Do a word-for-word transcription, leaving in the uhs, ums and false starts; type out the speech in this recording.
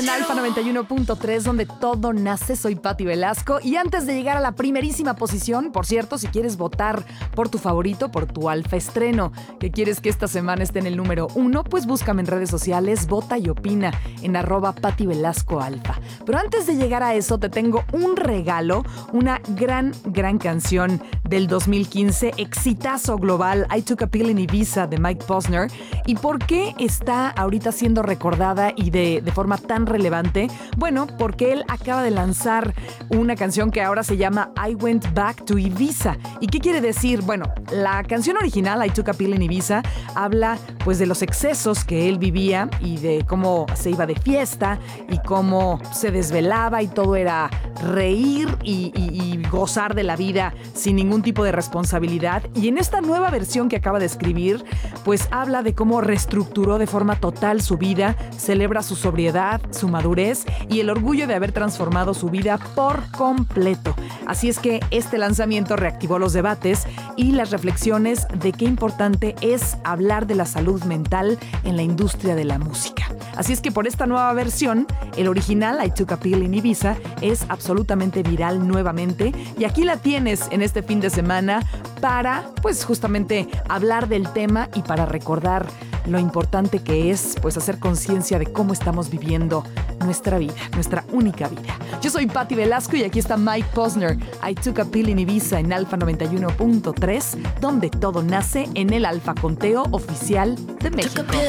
En Alfa noventa y uno punto tres, donde todo nace, soy Patti Velasco. Y antes de llegar a la primerísima posición, por cierto, si quieres votar por tu favorito, por tu Alfa estreno, que quieres que esta semana esté en el número uno, pues búscame en redes sociales, vota y opina en arroba Patti Velasco Alfa. Pero antes de llegar a eso, te tengo un regalo, una gran, gran canción del dos mil quince, exitazo global, I Took a Pill in Ibiza, de Mike Posner. ¿Y por qué está ahorita siendo recordada y de, de forma tan relevante? Bueno, porque él acaba de lanzar una canción que ahora se llama I Went Back to Ibiza. ¿Y qué quiere decir? Bueno, la canción original, I Took a Pill in Ibiza, habla pues de los excesos que él vivía y de cómo se iba de fiesta y cómo se desvelaba y todo era reír y, y, y gozar de la vida sin ningún tipo de responsabilidad. Y en esta nueva versión que acaba de escribir, pues habla de cómo reestructuró de forma total su vida, celebra su sobriedad, su madurez y el orgullo de haber transformado su vida por completo. Así es que este lanzamiento reactivó los debates y las reflexiones de qué importante es hablar de la salud mental en la industria de la música. Así es que por esta nueva versión, el original, I Took a Pill in Ibiza, es absolutamente viral nuevamente. Y aquí la tienes en este fin de semana para, pues justamente, hablar del tema y para recordar lo importante que es, pues, hacer conciencia de cómo estamos viviendo nuestra vida, nuestra única vida. Yo soy Patti Velasco y aquí está Mike Posner, I Took a Pill in Ibiza en Alfa noventa y uno punto tres, donde todo nace, en el Alfa Conteo Oficial de México.